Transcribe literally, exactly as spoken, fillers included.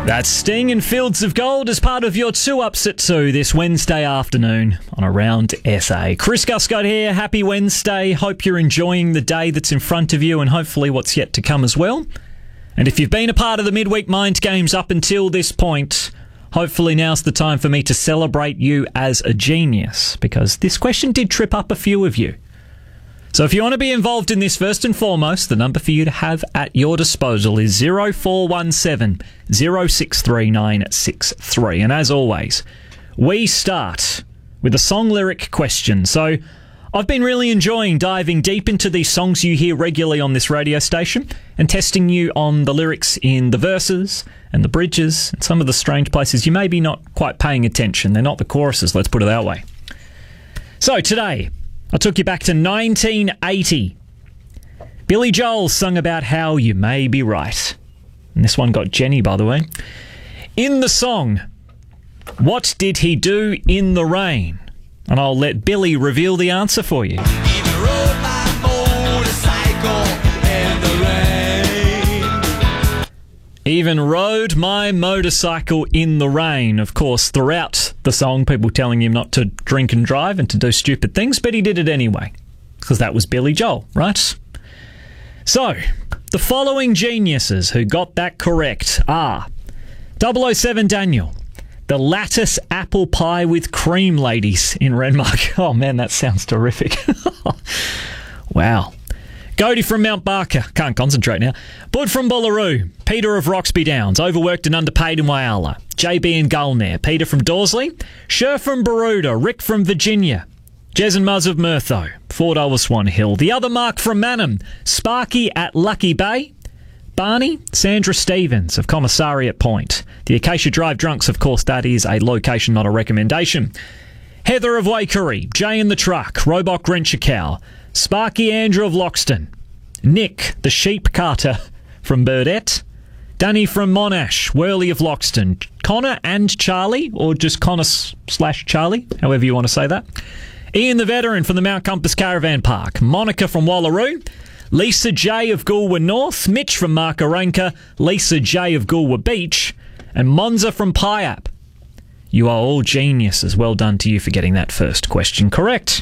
That's Sting and Fields of Gold as part of your two ups at two this Wednesday afternoon on Around S A. Chris Guscott here. Happy Wednesday. Hope you're enjoying the day that's in front of you and hopefully what's yet to come as well. And if you've been a part of the Midweek Mind Games up until this point, hopefully now's the time for me to celebrate you as a genius, because this question did trip up a few of you. So if you want to be involved in this, first and foremost, the number for you to have at your disposal is zero four one seven, zero six three nine six three. And as always, we start with a song lyric question. So I've been really enjoying diving deep into these songs you hear regularly on this radio station and testing you on the lyrics in the verses and the bridges and some of the strange places you may be not quite paying attention. They're not the choruses, let's put it that way. So today, I took you back to nineteen eighty. Billy Joel sung about how you may be right. And this one got Jenny, by the way. In the song, what did he do in the rain? And I'll let Billy reveal the answer for you. Even rode my motorcycle in the rain. Even rode my motorcycle in the rain. Of course, throughout the song, people telling him not to drink and drive and to do stupid things, but he did it anyway, because that was Billy Joel, right? So, the following geniuses who got that correct are double oh seven Daniel, the lattice apple pie with cream ladies in Renmark. Oh man, that sounds terrific. Wow. Godie from Mount Barker, can't concentrate now. Bud from Bullaroo, Peter of Roxby Downs, overworked and underpaid in Whyalla. J B in Gulnare, Peter from Dorsley, Sher from Baroda, Rick from Virginia, Jez and Muzz of Murtho, Ford Over Swan Hill, the other Mark from Mannum, Sparky at Lucky Bay, Barney, Sandra Stevens of Commissariat Point, the Acacia Drive Drunks, of course that is a location, not a recommendation, Heather of Waikerie, Jay in the Truck, Robok Renchikow, Sparky Andrew of Loxton, Nick, the sheep carter from Burdett, Danny from Monash, Worley of Loxton, Connor and Charlie, or just Connor slash Charlie, however you want to say that, Ian the veteran from the Mount Compass Caravan Park, Monica from Wallaroo, Lisa J of Goolwa North, Mitch from Markaranka, Lisa J of Goolwa Beach, and Monza from Piap. You are all geniuses. Well done to you for getting that first question correct.